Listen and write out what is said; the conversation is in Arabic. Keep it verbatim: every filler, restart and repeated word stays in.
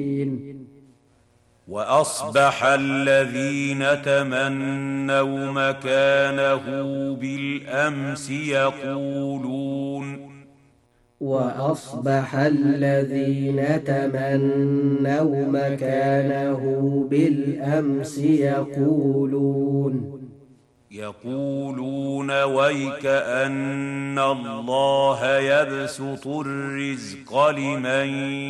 وأصبح الذين تمنوا مكانه بالأمس يقولون وأصبح الذين تمنوا مكانه بالأمس يقولون يقولون ويك أن الله يبسط الرزق لمن